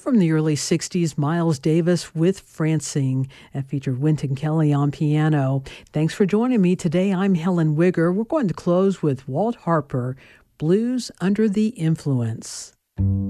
from the early 60s, Miles Davis with Francing. That featured Wynton Kelly on piano. Thanks for joining me today. I'm Helen Wigger. We're going to close with Walt Harper, Blues Under the Influence.